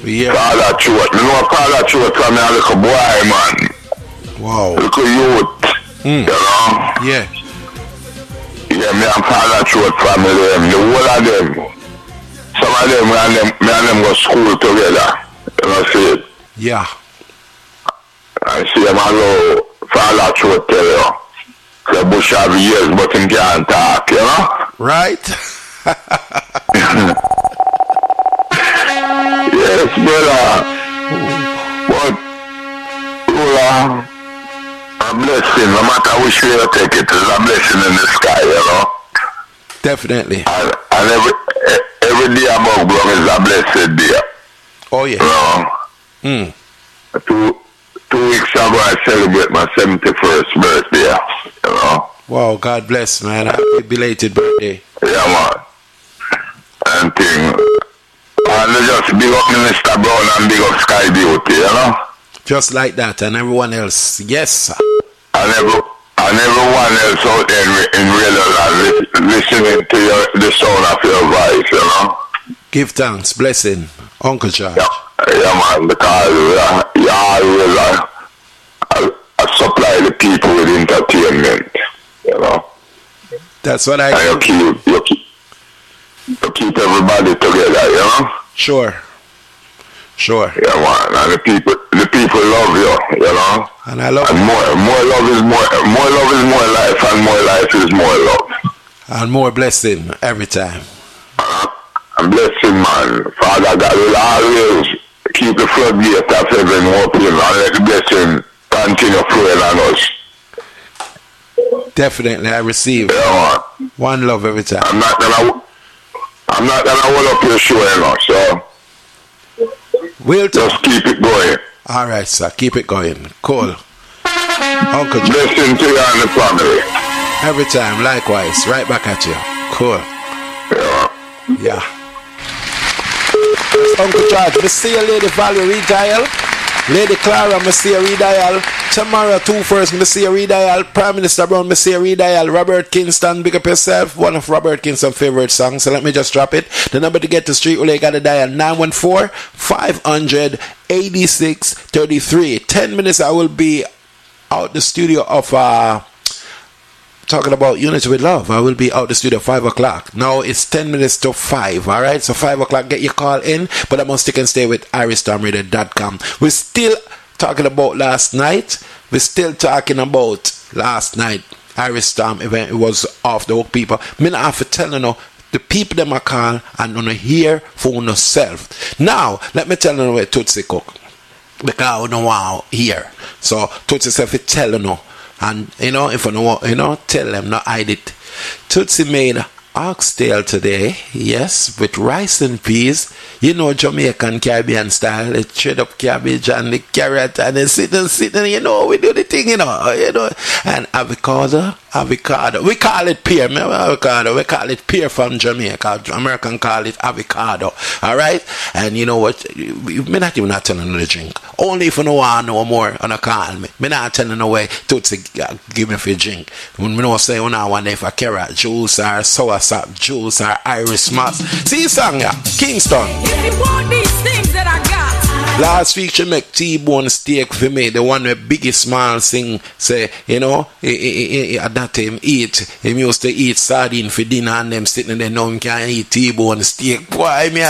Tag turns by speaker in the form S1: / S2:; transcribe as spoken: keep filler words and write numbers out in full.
S1: Yeah.
S2: Father Throat. You know Father Throat from me a little boy, man.
S1: Wow.
S2: Little youth.
S1: Mm.
S2: You know?
S1: Yeah.
S2: Yeah, me and Father Throat family, them, the whole of them. Some of them, me and them, me and them go school together. You know, see it?
S1: Yeah.
S2: I see them allow Father Throat tell you. The bush have years, but him can't talk, you know?
S1: Right?
S2: Yes, brother. But, well, a blessing, no matter which way you take it, it's a blessing in the sky, you know?
S1: Definitely.
S2: And, and every every day above ground is a blessed day.
S1: Oh, yeah.
S2: You know?
S1: Mm.
S2: Two, two weeks ago, I celebrate my seventy-first birthday, you know?
S1: Wow, God bless, man. Happy belated birthday.
S2: Yeah, man. And thing. And they just big up Minister Brown and big up Sky Beauty, you know?
S1: Just like that, and everyone else. Yes, sir.
S2: And, every, and everyone else out there in, in real life listening to your, the sound of your voice, you know?
S1: Give thanks, blessing, Uncle George.
S2: Yeah, yeah man, because uh, you always uh, uh, uh, supply the people with entertainment, you know?
S1: That's what I
S2: And
S1: do.
S2: you keep, you keep, you keep everybody together, you know?
S1: Sure. Sure.
S2: Yeah, man, and the people, the people love you, you know?
S1: And I love
S2: And more, more love is more, more love is more life, and more life is more love.
S1: and more blessing every time.
S2: Uh, and blessing, man. Father God will always keep the floodgate of heaven open and let the blessing continue flowing on us.
S1: Definitely, I receive.
S2: Yeah, man.
S1: One love every time.
S2: I'm not gonna, I'm not gonna hold up your show, you know, so
S1: We'll talk.
S2: just keep it going.
S1: All right, sir. Keep it going. Cool. Uncle George.
S2: Blessing to you and the family.
S1: Every time, likewise. Right back at you. Cool.
S2: Yeah.
S1: Yeah. Uncle George, me see you, Lady Valerie redial. Lady Clara, me see you redial. Tamara two first, me see you redial. Prime Minister Brown, me see you redial. Robert Kingston, big up yourself. One of Robert Kingston's favorite songs. So let me just drop it. The number to get to Street Relay, got to dial nine one four, five hundred, eighty-six thirty-three. Ten minutes I will be out the studio of uh talking about Unity with Love. I will be out the studio five o'clock. Now it's ten minutes to five. All right, so five o'clock, get your call in. But I must stick and stay with iris storm radio dot com. We're still talking about last night. We're still talking about last night. Iris Storm event. It was off the hook, people. Me not have to tell you know the people them I call and gonna hear for yourself. Now let me tell you where Tootsie Cook, because I don't want to hear. So Tootsie self it tell you know. And you know, if I don't want, you know, tell them not hide it. Tootsie made oxtail today, yes, with rice and peas. You know, Jamaican Caribbean style. They shred up cabbage and the carrot and they sit and sit and you know, we do the thing, you know, you know. And avocado, avocado. We call it pear, remember avocado? We call it pear from Jamaica. American call it avocado. All right? And you know what? Me not even not telling you the drink. Only if you don't want to know more, and call me. Me not telling no way Tootsie give me for drink. When me know say when I want if a carrot juice or sour sap juice or Irish moss. See song ya, Kingston.
S3: If you want these things that I got.
S1: Last week she make T-bone steak for me. The one where Biggie Small sing say, you know, he, he, he, at that time eat. He used to eat sardine for dinner and them sitting there now he can't eat T-bone steak. Boy, me